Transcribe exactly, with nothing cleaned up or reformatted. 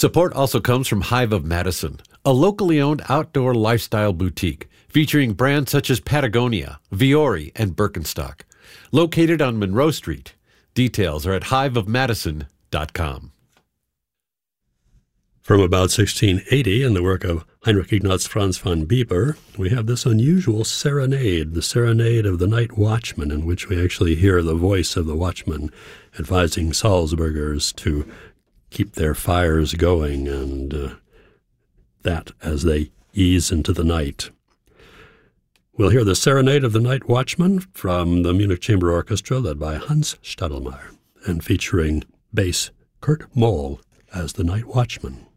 Support also comes from Hive of Madison, a locally owned outdoor lifestyle boutique featuring brands such as Patagonia, Viore, and Birkenstock. Located on Monroe Street. Details are at hive of madison dot com. From about sixteen eighty, in the work of Heinrich Ignaz Franz von Bieber, we have this unusual serenade, the serenade of the night watchman, in which we actually hear the voice of the watchman advising Salzburgers to keep their fires going, and uh, that as they ease into the night. We'll hear the Serenade of the Night Watchman from the Munich Chamber Orchestra, led by Hans Stadelmeier, and featuring bass Kurt Moll as the Night Watchman.